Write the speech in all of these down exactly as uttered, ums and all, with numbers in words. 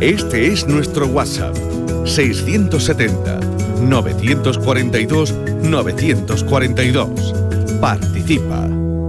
Este es nuestro WhatsApp, seiscientos setenta, novecientos cuarenta y dos, novecientos cuarenta y dos. Participa.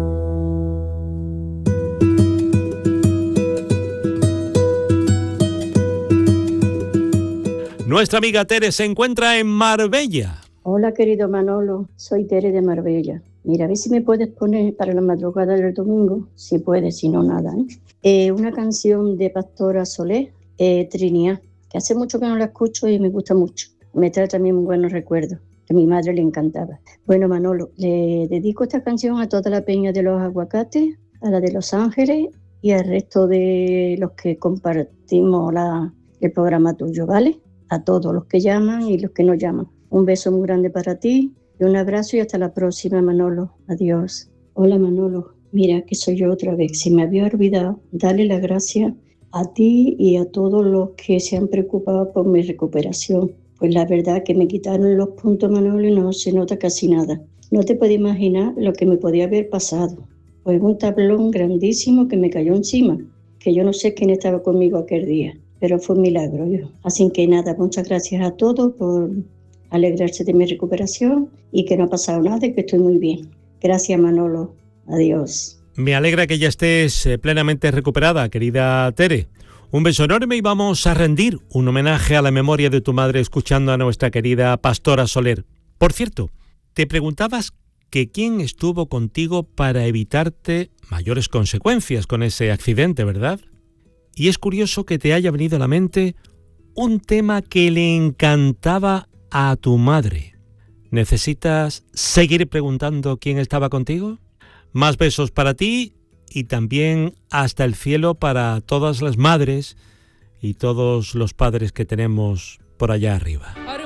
Nuestra amiga Tere se encuentra en Marbella. Hola, querido Manolo, soy Tere de Marbella. Mira, a ver si me puedes poner para la madrugada del domingo, si puedes, si no nada, ¿eh? Eh, una canción de Pastora Soler, eh, Trinidad, que hace mucho que no la escucho y me gusta mucho. Me trae también muy buenos recuerdos, que a mi madre le encantaba. Bueno, Manolo, le dedico esta canción a toda la peña de los aguacates, a la de Los Ángeles y al resto de los que compartimos la, el programa tuyo, ¿vale? A todos los que llaman y los que no llaman. Un beso muy grande para ti y un abrazo y hasta la próxima, Manolo. Adiós. Hola, Manolo. Mira que soy yo otra vez. Si me había olvidado, dale las gracias a ti y a todos los que se han preocupado por mi recuperación. Pues la verdad que me quitaron los puntos, Manolo, y no se nota casi nada. No te puedes imaginar lo que me podía haber pasado. Pues un tablón grandísimo que me cayó encima, que yo no sé quién estaba conmigo aquel día. Pero fue un milagro. Yo. Así que nada, muchas gracias a todos por alegrarse de mi recuperación y que no ha pasado nada y que estoy muy bien. Gracias, Manolo. Adiós. Me alegra que ya estés plenamente recuperada, querida Tere. Un beso enorme y vamos a rendir un homenaje a la memoria de tu madre escuchando a nuestra querida Pastora Soler. Por cierto, te preguntabas que quién estuvo contigo para evitarte mayores consecuencias con ese accidente, ¿verdad? Y es curioso que te haya venido a la mente un tema que le encantaba a tu madre. ¿Necesitas seguir preguntando quién estaba contigo? Más besos para ti y también hasta el cielo para todas las madres y todos los padres que tenemos por allá arriba.